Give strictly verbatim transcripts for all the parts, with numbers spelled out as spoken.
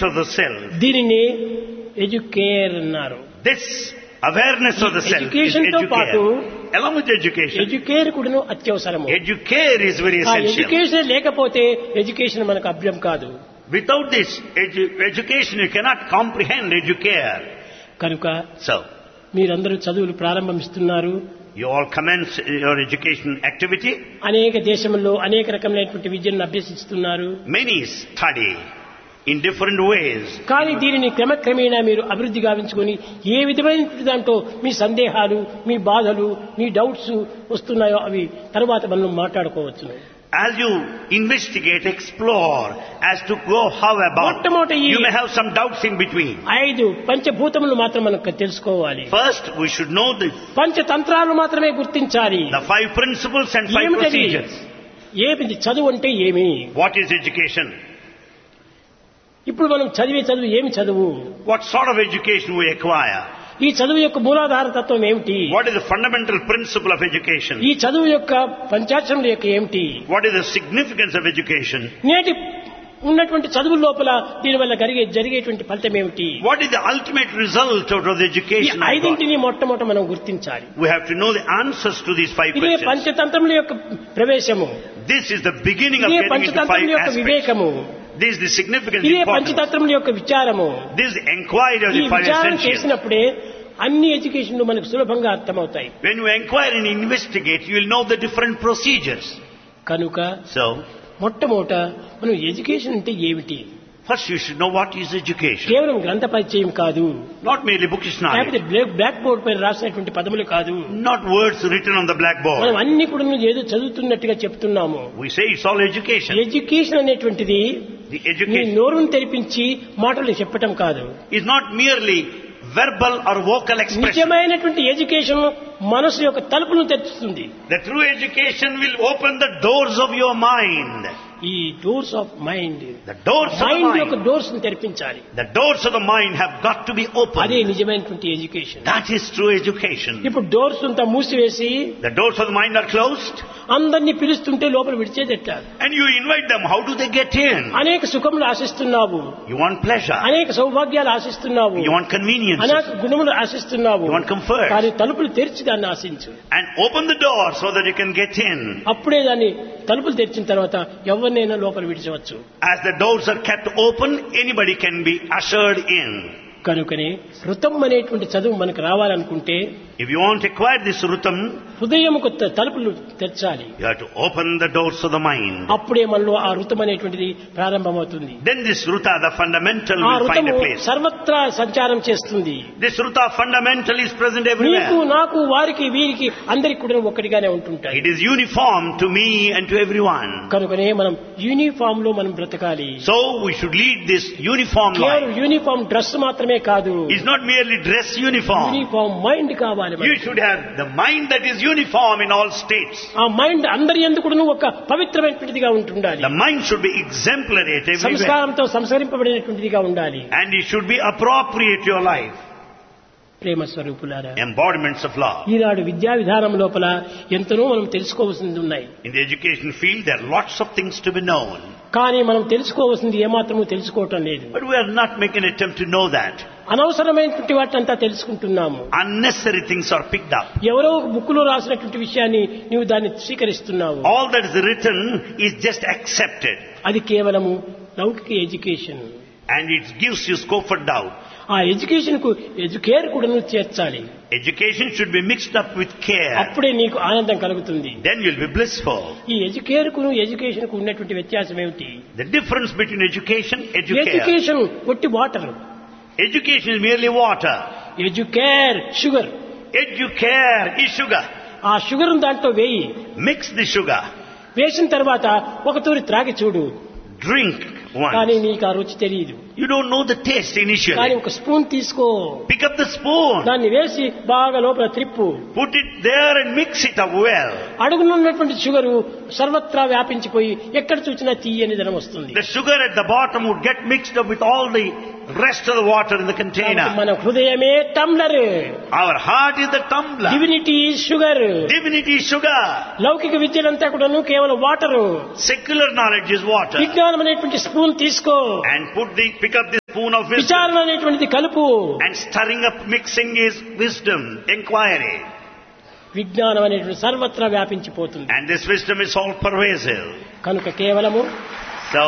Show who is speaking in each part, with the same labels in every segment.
Speaker 1: of the self.
Speaker 2: దీనిని educare అన్నారు.
Speaker 1: This awareness of the self is
Speaker 2: Education తో పాటు
Speaker 1: educare. Along with education,
Speaker 2: educare కూడాను అత్యవసరము.
Speaker 1: educare is very
Speaker 2: ఆ
Speaker 1: essential.
Speaker 2: Education లేకపోతే ఎడ్యుకేషన్ మనకు అభ్యం కాదు.
Speaker 1: Without this edu- education, you cannot comprehend educare.
Speaker 2: కనుక
Speaker 1: So,
Speaker 2: మీరందరూ చదువులు ప్రారంభిస్తున్నారు.
Speaker 1: you all commence your education activity.
Speaker 2: అనేక దేశంలో అనేక రకమైనటువంటి విద్యను అభ్యసిస్తున్నారు.
Speaker 1: Many study in different ways.
Speaker 2: కానీ దీనిని క్రమక్రమేణా మీరు అభివృద్ధి గావించుకొని ఏ విధమైనటువంటి దాంట్లో మీ సందేహాలు, మీ బాధలు, మీ డౌట్స్ వస్తున్నాయో అవి తర్వాత మనం మాట్లాడుకోవచ్చు.
Speaker 1: As you investigate, explore, as to go how about,
Speaker 2: మొట్టమొదటి ఈ-
Speaker 1: you may have some doubts in between.
Speaker 2: ఐదు పంచభూతములు మాత్రం మనం తెలుసుకోవాలి.
Speaker 1: First, we should know the,
Speaker 2: పంచతంత్రాలు మాత్రమే గుర్తించాలి.
Speaker 1: the five principles and five
Speaker 2: ఏమిటది?
Speaker 1: procedures.
Speaker 2: ఏమిటి చదువు అంటే ఏమి?
Speaker 1: What is education?
Speaker 2: ఇప్పుడు మనం చదివే చదువు ఏమి చదువు?
Speaker 1: What sort of education we acquire?
Speaker 2: ఈ చదువు యొక్క మూలాధార తత్వం ఏమిటి?
Speaker 1: What is the fundamental principle of education?
Speaker 2: ఈ చదువు యొక్క పంచాక్షరముల యొక్క ఏమిటి?
Speaker 1: What is the significance of education?
Speaker 2: నేటి ఉన్నటువంటి చదువు లోపల దీనివల్ల జరిగే జరిగేటువంటి ఫలితం ఏమిటి?
Speaker 1: What is the ultimate result out of the
Speaker 2: ఈ
Speaker 1: education I got?
Speaker 2: ఐదింటిని మొట్టమొదట మనం గుర్తించాలి.
Speaker 1: We have to know the answers to these five
Speaker 2: ఇదే
Speaker 1: questions.
Speaker 2: పంచతంత్రముల యొక్క ప్రవేశము,
Speaker 1: This is the beginning of
Speaker 2: ఇదే
Speaker 1: getting into five
Speaker 2: పంచతంత్రముల యొక్క
Speaker 1: aspects.
Speaker 2: వివేకము,
Speaker 1: This is the significance,
Speaker 2: ఇదే
Speaker 1: importance.
Speaker 2: పంచతంత్రముల యొక్క విచారము.
Speaker 1: This is the inquiry of
Speaker 2: ఈ
Speaker 1: the five
Speaker 2: విచారం
Speaker 1: essentials.
Speaker 2: చేసినప్పుడే అన్ని ఎడ్యుకేషన్లు మనకు సులభంగా అర్థమవుతాయి.
Speaker 1: When you inquire and investigate, you will know the different procedures.
Speaker 2: కనుక
Speaker 1: So,
Speaker 2: మొట్టమొదట మనం ఎడ్యుకేషన్ అంటే ఏమిటి?
Speaker 1: first you should know what is education.
Speaker 2: కేవలం గ్రంథ పరిచయం కాదు,
Speaker 1: Not merely bookish
Speaker 2: లేకపోతే
Speaker 1: knowledge.
Speaker 2: బ్లాక్ బోర్డ్ పైన రాసినటువంటి పదములు కాదు.
Speaker 1: Not words written on the
Speaker 2: మనం
Speaker 1: blackboard.
Speaker 2: అన్ని కూడా ఏదో చదువుతున్నట్టుగా చెప్తున్నాము.
Speaker 1: We say it's all education.
Speaker 2: Education అనేటువంటిది
Speaker 1: The
Speaker 2: నీ
Speaker 1: education
Speaker 2: నోరును తెరిపించి మాటలు చెప్పటం కాదు.
Speaker 1: is not merely verbal or vocal expression.
Speaker 2: నిజమైనటువంటి ఎడ్యుకేషన్ మనసు యొక్క తలుపును తెరుస్తుంది.
Speaker 1: The true education will open the doors of your mind.
Speaker 2: ఈ doors of mind,
Speaker 1: The doors of the
Speaker 2: mind యొక్క
Speaker 1: mind.
Speaker 2: డోర్స్ ని తెరిపించాలి.
Speaker 1: The doors of the mind have got to be
Speaker 2: అదే
Speaker 1: opened.
Speaker 2: నిజమైనటువంటి education.
Speaker 1: That is true education.
Speaker 2: ఇప్పుడు doors అంతా మూసివేసి
Speaker 1: The doors of the mind are closed
Speaker 2: అందరినీ పిలుస్తుంటే లోపల విడిచేది ఎట్లా?
Speaker 1: and you invite them. How do they get in?
Speaker 2: అనేక సుఖములు ఆశిస్తున్నావు,
Speaker 1: You want pleasure.
Speaker 2: అనేక సౌభాగ్యాలు ఆశిస్తున్నావు,
Speaker 1: You want convenience.
Speaker 2: అనేక గుణములు ఆశిస్తున్నావు.
Speaker 1: You want comfort.
Speaker 2: కానీ తలుపులు తెరిచి దాన్ని ఆశించు.
Speaker 1: And open the door so that you can get in.
Speaker 2: అప్పుడే దాన్ని తలుపులు తెరిచిన తర్వాత ఎవరినైనా లోపల విడిచవచ్చు.
Speaker 1: As the doors are kept open, anybody can be ushered in.
Speaker 2: కనుకనే ఋతం అనేటువంటి చదువు మనకు రావాలనుకుంటే
Speaker 1: If you want to acquire this rutam,
Speaker 2: హృదయముకు త- తలుపులు తెరచాలి.
Speaker 1: you have to open the doors of the mind.
Speaker 2: అప్పుడే మనలో ఆ ఋతం అనేటువంటిది ప్రారంభమవుతుంది.
Speaker 1: Then this ruta, the fundamental,
Speaker 2: ఆ
Speaker 1: will find
Speaker 2: ఋతము
Speaker 1: a place.
Speaker 2: సర్వత్రా సంచారం చేస్తుంది.
Speaker 1: This ruta fundamental is present
Speaker 2: నీకు,
Speaker 1: everywhere.
Speaker 2: నాకు, వారికి, వీరికి అందరికి కూడా ఒకటిగానే ఉంటుంటాయి.
Speaker 1: It is uniform to me and to everyone.
Speaker 2: కనుకనే మనం యూనిఫామ్ లో మనం బ్రతకాలి.
Speaker 1: So we should lead this uniform
Speaker 2: కేవలం
Speaker 1: life.
Speaker 2: యూనిఫామ్ డ్రెస్ మాత్రమే కాదు,
Speaker 1: It's not merely dress uniform.
Speaker 2: Uniform mind కావాలి
Speaker 1: You
Speaker 2: మనకి.
Speaker 1: should have the mind that is uniform in all states.
Speaker 2: ఆ మైండ్ అందరి ఎందుకు ఒక పవిత్రమైనటువంటిదిగా ఉంటుండాలి.
Speaker 1: The mind should be exemplary at everywhere.
Speaker 2: సంస్కారంతో సంస్కరింపబడినటువంటిదిగా ఉండాలి.
Speaker 1: And it should be appropriate to your life.
Speaker 2: ప్రేమ స్వరూపులారా,
Speaker 1: Embodiments of love.
Speaker 2: ఈనాడు విద్యా విధానం లోపల ఎంతనో మనం తెలుసుకోవాల్సింది ఉన్నాయి.
Speaker 1: In the education field, there are lots of things to be known.
Speaker 2: కానీ మనం తెలుసుకోవాల్సింది ఏమాత్రమూ తెలుసుకోవటం లేదు.
Speaker 1: But we are not making an attempt to know that.
Speaker 2: అనవసరమైనటువంటి వాటినంతా తెలుసుకుంటున్నాము.
Speaker 1: Unnecessary things are picked up.
Speaker 2: ఎవరో బుక్కులో రాసినటువంటి విషయాన్ని నీవు దాన్ని స్వీకరిస్తున్నావు.
Speaker 1: All that is written is just accepted.
Speaker 2: అది కేవలము లౌకిక education.
Speaker 1: And it gives you scope for doubt.
Speaker 2: ఆ ఎడ్యుకేషన్ కు ఎడ్యుకేర్ కూడా నువ్వు చేర్చాలి.
Speaker 1: Education should be mixed up with care.
Speaker 2: అప్పుడే నీకు ఆనందం కలుగుతుంది.
Speaker 1: Then you'll be blissful.
Speaker 2: ఈ ఎడ్యుకేర్ కు ఎడ్యుకేషన్ కు ఉన్నటువంటి వ్యత్యాసం ఏమిటి?
Speaker 1: The difference between education and educare.
Speaker 2: Education ఒట్టి water,
Speaker 1: Education is merely water.
Speaker 2: Educare sugar.
Speaker 1: Educare is sugar.
Speaker 2: ఆ షుగర్ దాంట్లో వేయి,
Speaker 1: Mix the sugar.
Speaker 2: వేసిన తర్వాత ఒక తూరి త్రాగి చూడు.
Speaker 1: Drink
Speaker 2: కానీ
Speaker 1: once.
Speaker 2: నీకు ఆ రుచి తెలియదు.
Speaker 1: You don't know the taste
Speaker 2: కానీ
Speaker 1: initially.
Speaker 2: ఒక స్పూన్ తీసుకో,
Speaker 1: Pick up the spoon.
Speaker 2: దాన్ని వేసి బాగా లోపల త్రిప్పు.
Speaker 1: Put it there and mix it up well.
Speaker 2: అడుగునున్నటువంటి sugar సర్వత్రా వ్యాపించిపోయి ఎక్కడ చూసినా తీయని ధనం వస్తుంది.
Speaker 1: The sugar at the bottom would get mixed up with all the rest of the water in the container.
Speaker 2: మన హృదయమే tumbler.
Speaker 1: Our heart is the tumbler.
Speaker 2: Divinity sugar.
Speaker 1: Divinity is sugar.
Speaker 2: లౌకిక విద్యలంతా కూడాను కేవలం water.
Speaker 1: Secular knowledge is water.
Speaker 2: విజ్ఞానం అనేటువంటి spoon spoon తీసుకో,
Speaker 1: and put the, pick up the spoon of wisdom.
Speaker 2: విచారణ అనేటువంటిది కలుపు.
Speaker 1: And stirring up, mixing is wisdom, inquiry.
Speaker 2: విజ్ఞానం అనేటువంటి సర్వత్రా వ్యాపించిపోతుంది.
Speaker 1: And this wisdom is all pervasive.
Speaker 2: కనుక కేవలము
Speaker 1: So,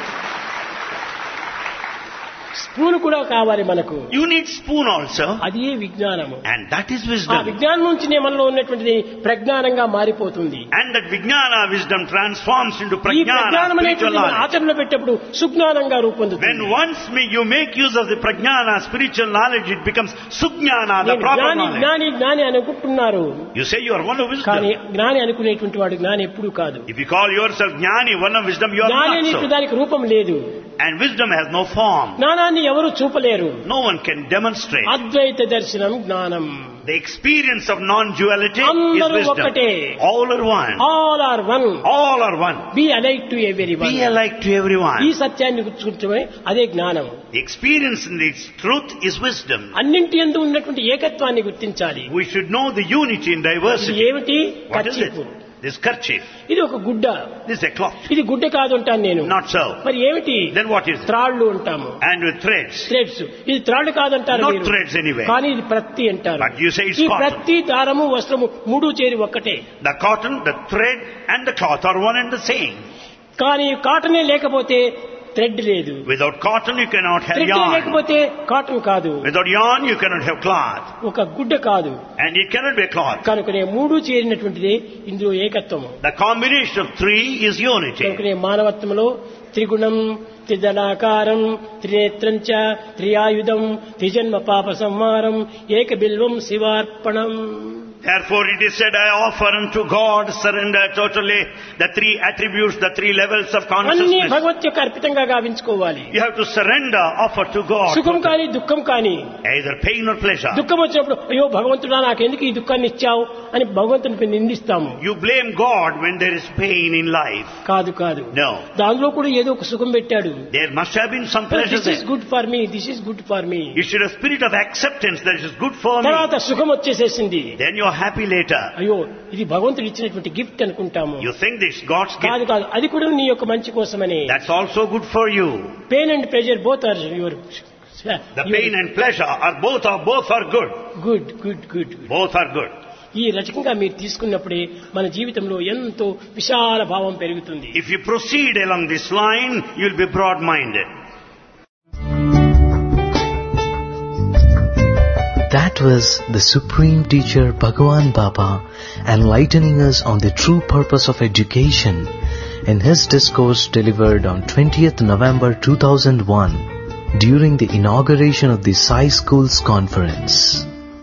Speaker 2: స్పూన్ కూడా కావాలి మనకు.
Speaker 1: you need spoon also.
Speaker 2: అది విజ్ఞానము.
Speaker 1: And that is
Speaker 2: ఆ
Speaker 1: wisdom.
Speaker 2: విజ్ఞానం నుంచినే మనలో ఉన్నటువంటిది ప్రజ్ఞానంగా మారిపోతుంది.
Speaker 1: And that vijnana wisdom transforms into
Speaker 2: ఈ
Speaker 1: prajnana,
Speaker 2: ప్రజ్ఞానం
Speaker 1: spiritual
Speaker 2: అనేటువంటి మన
Speaker 1: knowledge.
Speaker 2: ఆచరణలో పెట్టేప్పుడు సుజ్ఞానంగా రూపొందుతుంది.
Speaker 1: When once me, you make use of the prajnana, spiritual knowledge, it becomes sujnana, the
Speaker 2: నేను
Speaker 1: proper
Speaker 2: జ్ఞాని
Speaker 1: knowledge.
Speaker 2: జ్ఞాని జ్ఞాని అనుకుంటున్నారు.
Speaker 1: You say you are one of
Speaker 2: కానీ
Speaker 1: wisdom.
Speaker 2: జ్ఞాని అనుకునేటువంటి వాడు జ్ఞాని ఎప్పుడూ కాదు.
Speaker 1: If you call yourself jnani, one of wisdom, you are
Speaker 2: జ్ఞాని
Speaker 1: not
Speaker 2: అనేటువంటి
Speaker 1: so.
Speaker 2: దానికి రూపం లేదు.
Speaker 1: And wisdom has no form.
Speaker 2: జ్ఞానాన్ని ఎవరు చూపలేరు.
Speaker 1: No one can demonstrate.
Speaker 2: అద్వైత దర్శనం జ్ఞానం.
Speaker 1: The experience of non-duality is
Speaker 2: అందరూ
Speaker 1: wisdom.
Speaker 2: ఒక్కటే.
Speaker 1: All are one.
Speaker 2: All are one.
Speaker 1: All are one.
Speaker 2: B alike to every one.
Speaker 1: Be alike to
Speaker 2: ఈ
Speaker 1: everyone.
Speaker 2: సత్యాన్ని గుర్తుంచడమే అదే జ్ఞానం.
Speaker 1: The experience in its truth is wisdom.
Speaker 2: అన్నింటి యందు ఉన్నటువంటి ఏకత్వాన్ని గుర్తించాలి.
Speaker 1: We should know the unity in
Speaker 2: ఇది
Speaker 1: diversity.
Speaker 2: ఏమిటి?
Speaker 1: What is it?
Speaker 2: Kerchief.
Speaker 1: This kerchief.
Speaker 2: ఇది ఒక గుడ్డ.
Speaker 1: This is a cloth.
Speaker 2: ఇది గుడ్డ కాదు అంటాను నేను.
Speaker 1: Not so.
Speaker 2: మరి ఏమిటి?
Speaker 1: Then what is it?
Speaker 2: త్రాళ్ళు అంటాము.
Speaker 1: And with threads.
Speaker 2: థ్రెడ్స్. ఇది త్రాళ్ళు కాదంటారు
Speaker 1: Not
Speaker 2: మీరు.
Speaker 1: threads anyway.
Speaker 2: కానీ ఇది ప్రత్తి అంటారు.
Speaker 1: But you say it's
Speaker 2: ఈ
Speaker 1: cotton.
Speaker 2: ప్రత్తి దారము వస్త్రము మూడు చేరి ఒక్కటే.
Speaker 1: The cotton, the thread and the cloth are one and the same.
Speaker 2: కానీ కాటనే లేకపోతే థ్రెడ్ లేదు.
Speaker 1: Without cotton you cannot have
Speaker 2: thread
Speaker 1: yarn.
Speaker 2: లేకపోతే కాటన్ కాదు.
Speaker 1: Without yarn you cannot have cloth.
Speaker 2: ఒక గుడ్డ కాదు.
Speaker 1: And it cannot be a cloth.
Speaker 2: కనుకనే మూడు చేరినటువంటిది ఇందులో ఏకత్వము.
Speaker 1: The combination of three is unity.
Speaker 2: కనుకనే మానవత్వంలో త్రిగుణం, త్రిదళాకారం, త్రినేత్రం చ, త్రియాయుధం, త్రిజన్మ పాప సంహారం, ఏక Bilvam శివార్పణం.
Speaker 1: Therefore it is said, I offer unto God, surrender totally the three attributes, the three levels of
Speaker 2: అన్ని
Speaker 1: consciousness.
Speaker 2: భగవత్ యొక్క అర్పితంగా గావించుకోవాలి.
Speaker 1: You have to surrender, offer to God.
Speaker 2: సుఖం కానీ దుఃఖం కానీ.
Speaker 1: Either pain or pleasure.
Speaker 2: దుఃఖం వచ్చినప్పుడు అయ్యో భగవంతుడా నాకెందుకు ఈ దుఃఖాన్ని ఇచ్చావు అని భగవంతుని నిందిస్తాము.
Speaker 1: You blame God when there is pain in life.
Speaker 2: కాదు కాదు.
Speaker 1: No.
Speaker 2: దానిలో కూడా ఏదో ఒక సుఖం పెట్టాడు.
Speaker 1: There must have been some pleasure
Speaker 2: this is
Speaker 1: there.
Speaker 2: Good for me, this is good for me.
Speaker 1: You should have spirit of acceptance that it is good for me.
Speaker 2: తర్వాత సుఖం వచ్చేసేసింది.
Speaker 1: Then you are happy later.
Speaker 2: అయ్యో ఇది భగవంతుడు ఇచ్చినటువంటి gift అనుకుంటాము.
Speaker 1: You think this is God's
Speaker 2: కాదు
Speaker 1: gift.
Speaker 2: కాదు, అది కూడా నీ యొక్క మంచి కోసమని.
Speaker 1: That's also good for you.
Speaker 2: Pain and pressure both are your.
Speaker 1: The pain and pleasure are both are both are good.
Speaker 2: Good good good.
Speaker 1: Both are good.
Speaker 2: ఈ రచకంగా మీరు తీసుకున్నప్పుడే మన జీవితంలో ఎంతో విశాల భావం పెరుగుతుంది.
Speaker 1: If you proceed along this line, you'll be broad-minded.
Speaker 3: That was the Supreme Teacher Bhagavan Baba enlightening us on the true purpose of education in his discourse delivered on twentieth November two thousand one during the inauguration of the Sai Schools Conference.